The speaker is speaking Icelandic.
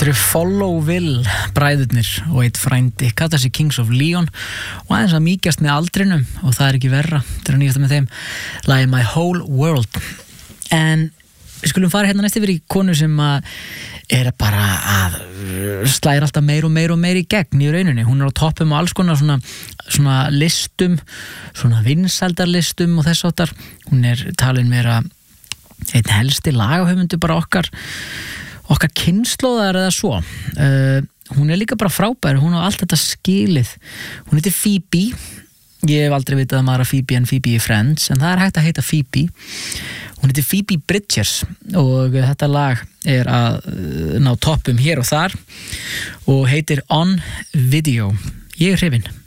Þetta eru Followville bræðurnir og eitt frændi kalla sig Kings of Leon og aðeins að mýkjast með aldrinum og það ekki verra. Þetta nýjasta með þeim lagið My Whole World. En við skulum fara hérna næst yfir í konu sem bara að slæra alltaf meir og meir í gegn í rauninni. Hún á toppum og alls konar svona listum, svona vinsældarlistum og þess áttar. Hún talin vera einn helsti lagahöfundur bara okkar kynslóðar eða svo. Hún líka bara frábær, hún á allt þetta skilið. Hún heitir Phoebe. Ég hef aldrei vitað að Phoebe en Phoebe í Friends, en það hægt að heita Phoebe. Hún heitir Phoebe Bridgers og þetta lag að ná toppum hér og þar og heitir On Video. Ég hrifinn.